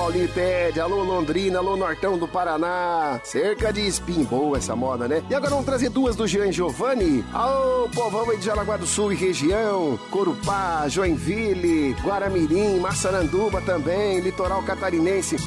Paulinho Pede, alô Londrina, alô Nortão do Paraná. Cerca de espinho, boa essa moda, né? E agora vamos trazer duas do Jean Giovanni. Alô, povão aí de Jaraguá do Sul e região, Corupá, Joinville, Guaramirim, Massaranduba também, litoral catarinense.